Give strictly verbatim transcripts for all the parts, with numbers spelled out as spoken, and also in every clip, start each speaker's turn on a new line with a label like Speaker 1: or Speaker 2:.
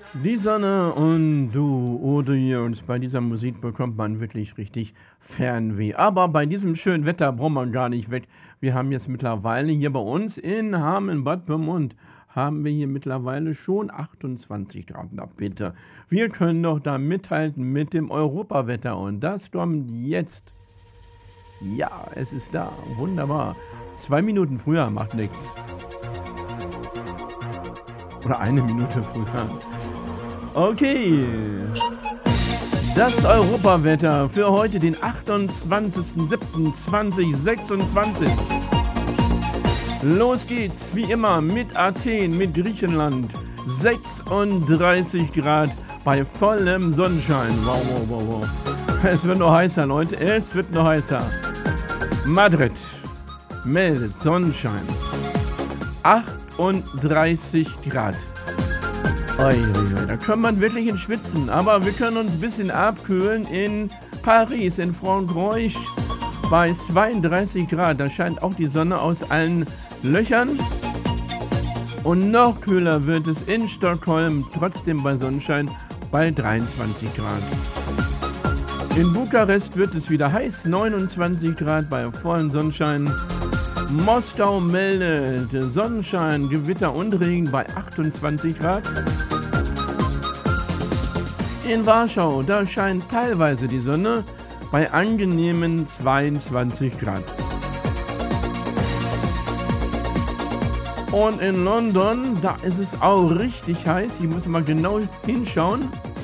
Speaker 1: Die Sonne und du, Odi, und bei dieser Musik bekommt man wirklich richtig Fernweh. Aber bei diesem schönen Wetter braucht man gar nicht weg. Wir haben jetzt mittlerweile hier bei uns in Hameln, Bad Pyrmont, haben wir hier mittlerweile schon achtundzwanzig Grad. Na bitte, wir können doch da mithalten mit dem Europawetter und das kommt jetzt. Ja, es ist da, wunderbar. Zwei Minuten früher macht nichts. Oder eine Minute früher. Okay, das Europawetter für heute, den achtundzwanzigsten siebten zweitausendsechsundzwanzig. Los geht's, wie immer, mit Athen, mit Griechenland. sechsunddreißig Grad bei vollem Sonnenschein. Wow, wow, wow, wow. Es wird noch heißer, Leute, es wird noch heißer. Madrid meldet Sonnenschein. achtunddreißig Grad. Oi, oi, oi, da kann man wirklich in schwitzen, aber wir können uns ein bisschen abkühlen in Paris, in Frankreich bei zweiunddreißig Grad. Da scheint auch die Sonne aus allen Löchern. Und noch kühler wird es in Stockholm, trotzdem bei Sonnenschein, bei dreiundzwanzig Grad. In Bukarest wird es wieder heiß, neunundzwanzig Grad bei vollem Sonnenschein. Moskau meldet Sonnenschein, Gewitter und Regen bei achtundzwanzig Grad. In Warschau, da scheint teilweise die Sonne bei angenehmen zweiundzwanzig Grad. Und in London, da ist es auch richtig heiß. Ich muss mal genau hinschauen.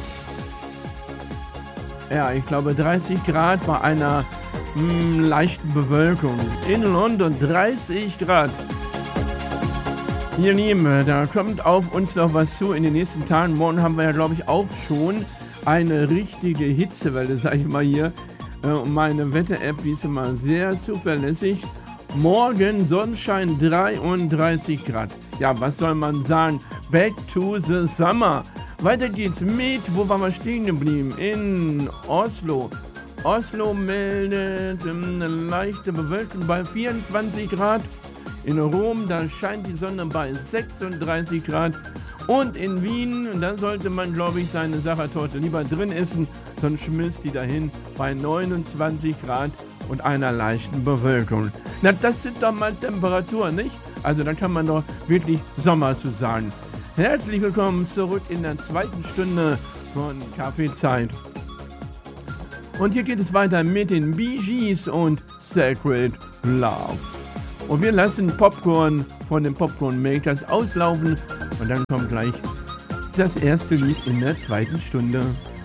Speaker 1: Ja, ich glaube dreißig Grad bei einer mh, leichten Bewölkung. In London dreißig Grad. Ihr Lieben, da kommt auf uns noch was zu in den nächsten Tagen. Morgen haben wir ja, glaube ich, auch schon eine richtige Hitzewelle, sag ich mal hier. Und meine Wetter-App, die ist immer sehr zuverlässig. Morgen Sonnenschein dreiunddreißig Grad. Ja, was soll man sagen? Back to the summer. Weiter geht's mit, wo waren wir stehen geblieben? In Oslo. Oslo meldet eine leichte Bewölkung bei vierundzwanzig Grad. In Rom, da scheint die Sonne bei sechsunddreißig Grad. Und in Wien, da sollte man, glaube ich, seine Sachertorte lieber drin essen, sonst schmilzt die dahin bei neunundzwanzig Grad und einer leichten Bewölkung. Na, das sind doch mal Temperaturen, nicht? Also da kann man doch wirklich Sommer zu sagen. Herzlich willkommen zurück in der zweiten Stunde von Kaffeezeit. Und hier geht es weiter mit den Bee Gees und Sacred Love. Und wir lassen Popcorn von den Popcorn Makers auslaufen und dann kommt gleich das erste Lied in der zweiten Stunde.